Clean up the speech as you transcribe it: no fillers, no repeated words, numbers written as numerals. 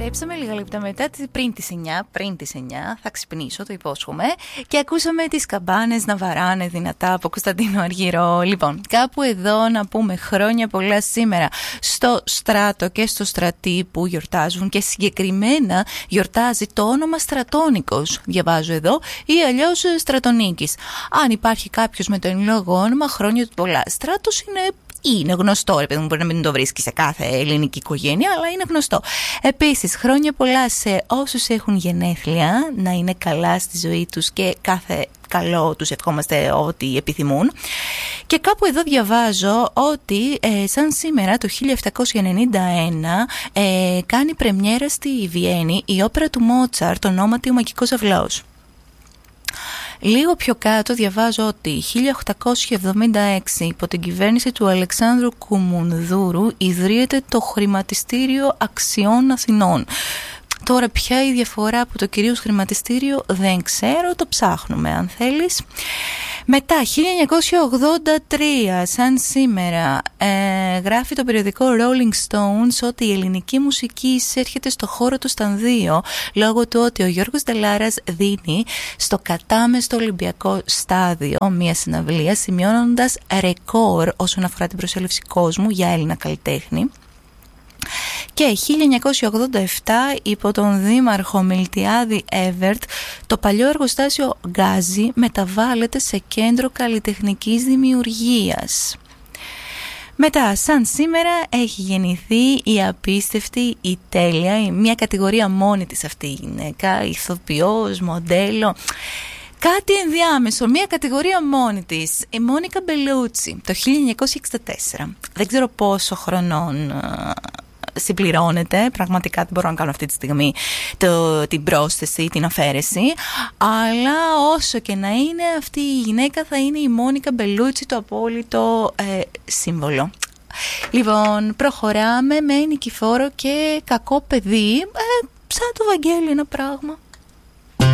Επιστρέψαμε λίγα λεπτά μετά, πριν τις 9, θα ξυπνήσω, το υπόσχομαι. Και ακούσαμε τις καμπάνες να βαράνε δυνατά από Κωνσταντίνο Αργυρό. Λοιπόν, κάπου εδώ να πούμε χρόνια πολλά σήμερα στο Στράτο και στο Στρατή που γιορτάζουν, και συγκεκριμένα γιορτάζει το όνομα Στρατώνικος, διαβάζω εδώ, ή αλλιώς Στρατονίκης. Αν υπάρχει κάποιος με το εν λόγω όνομα, χρόνια του πολλά. Στράτος είναι γνωστό, ρε παιδί μου, μπορεί να μην το βρίσκει σε κάθε ελληνική οικογένεια, αλλά είναι γνωστό. Επίσης, χρόνια πολλά σε όσους έχουν γενέθλια, να είναι καλά στη ζωή τους και κάθε καλό τους ευχόμαστε ό,τι επιθυμούν. Και κάπου εδώ διαβάζω ότι σαν σήμερα το 1791 κάνει πρεμιέρα στη Βιέννη η όπερα του Μότσαρτ, ονόματι Ο Μαγικός Αυλός. Λίγο πιο κάτω διαβάζω ότι 1876 υπό την κυβέρνηση του Αλεξάνδρου Κουμουνδούρου ιδρύεται το Χρηματιστήριο Αξιών Αθηνών. Τώρα ποια η διαφορά από το κυρίως χρηματιστήριο δεν ξέρω, το ψάχνουμε αν θέλεις. Μετά 1983 σαν σήμερα γράφει το περιοδικό Rolling Stones ότι η ελληνική μουσική εισέρχεται στο χώρο του στανδίου λόγω του ότι ο Γιώργος Ντελάρας δίνει στο κατάμεστο Ολυμπιακό στάδιο μια συναυλία, σημειώνοντας ρεκόρ όσον αφορά την προσέλευση κόσμου για Έλληνα καλλιτέχνη. Και 1987 υπό τον δήμαρχο Μιλτιάδη Εύερτ το παλιό εργοστάσιο Γκάζι μεταβάλλεται σε κέντρο καλλιτεχνικής δημιουργίας. Μετά, σαν σήμερα, έχει γεννηθεί η απίστευτη, η τέλεια, μια κατηγορία μόνη της αυτή η γυναίκα, ηθοποιός, μοντέλο, κάτι ενδιάμεσο, μια κατηγορία μόνη της, η Μόνικα Μπελούτσι, το 1964. Δεν ξέρω πόσο χρονών συμπληρώνεται, πραγματικά δεν μπορώ να κάνω αυτή τη στιγμή την πρόσθεση, την αφαίρεση, αλλά όσο και να είναι, αυτή η γυναίκα θα είναι η Μόνικα Μπελούτσι, το απόλυτο σύμβολο. Λοιπόν, προχωράμε με Νικηφόρο και Κακό παιδί, σαν το Βαγγέλη ένα πράγμα.